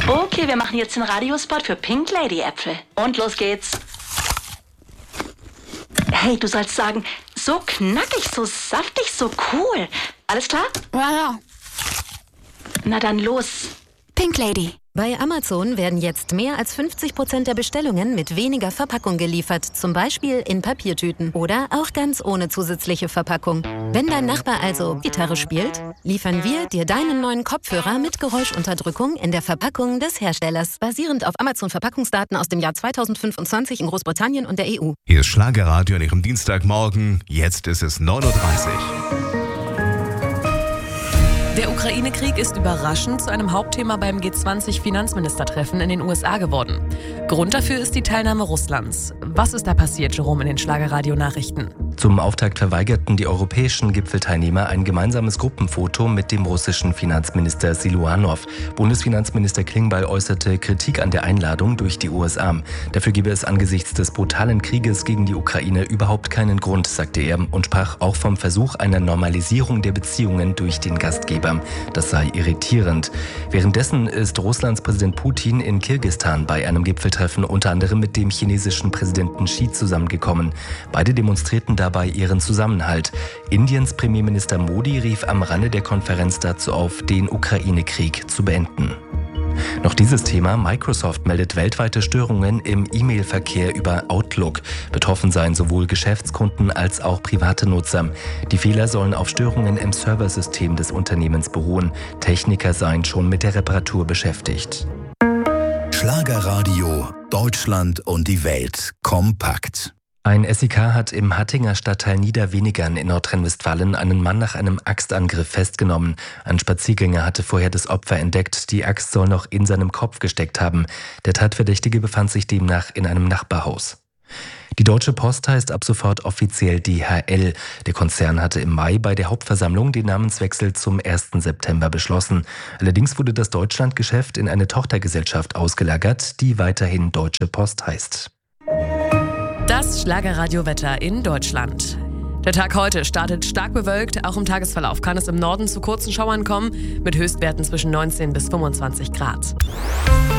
Okay, wir machen jetzt den Radiospot für Pink Lady Äpfel. Und los geht's. Hey, du sollst sagen, so knackig, so saftig, so cool. Alles klar? Ja. Na dann los. Pink Lady. Bei Amazon werden jetzt mehr als 50% der Bestellungen mit weniger Verpackung geliefert, zum Beispiel in Papiertüten oder auch ganz ohne zusätzliche Verpackung. Wenn dein Nachbar also Gitarre spielt, liefern wir dir deinen neuen Kopfhörer mit Geräuschunterdrückung in der Verpackung des Herstellers, basierend auf Amazon-Verpackungsdaten aus dem Jahr 2025 in Großbritannien und der EU. Hier ist Schlagerradio an Ihrem Dienstagmorgen. Jetzt ist es 9:30 Uhr. Der Ukraine-Krieg ist überraschend zu einem Hauptthema beim G20-Finanzministertreffen in den USA geworden. Grund dafür ist die Teilnahme Russlands. Was ist da passiert, Jerome, in den Schlagerradio-Nachrichten? Zum Auftakt verweigerten die europäischen Gipfelteilnehmer ein gemeinsames Gruppenfoto mit dem russischen Finanzminister Siluanow. Bundesfinanzminister Klingbeil äußerte Kritik an der Einladung durch die USA. Dafür gebe es angesichts des brutalen Krieges gegen die Ukraine überhaupt keinen Grund, sagte er, und sprach auch vom Versuch einer Normalisierung der Beziehungen durch den Gastgeber. Das sei irritierend. Währenddessen ist Russlands Präsident Putin in Kirgisistan bei einem Gipfeltreffen unter anderem mit dem chinesischen Präsidenten Xi zusammengekommen. Beide demonstrierten dabei ihren Zusammenhalt. Indiens Premierminister Modi rief am Rande der Konferenz dazu auf, den Ukraine-Krieg zu beenden. Noch dieses Thema: Microsoft meldet weltweite Störungen im E-Mail-Verkehr über Outlook. Betroffen seien sowohl Geschäftskunden als auch private Nutzer. Die Fehler sollen auf Störungen im Serversystem des Unternehmens beruhen. Techniker seien schon mit der Reparatur beschäftigt. Schlagerradio, Deutschland und die Welt kompakt. Ein SEK hat im Hattinger Stadtteil Niederwenigern in Nordrhein-Westfalen einen Mann nach einem Axtangriff festgenommen. Ein Spaziergänger hatte vorher das Opfer entdeckt. Die Axt soll noch in seinem Kopf gesteckt haben. Der Tatverdächtige befand sich demnach in einem Nachbarhaus. Die Deutsche Post heißt ab sofort offiziell DHL. Der Konzern hatte im Mai bei der Hauptversammlung den Namenswechsel zum 1. September beschlossen. Allerdings wurde das Deutschlandgeschäft in eine Tochtergesellschaft ausgelagert, die weiterhin Deutsche Post heißt. Das Schlagerradio-Wetter in Deutschland. Der Tag heute startet stark bewölkt. Auch im Tagesverlauf kann es im Norden zu kurzen Schauern kommen, mit Höchstwerten zwischen 19 bis 25 Grad.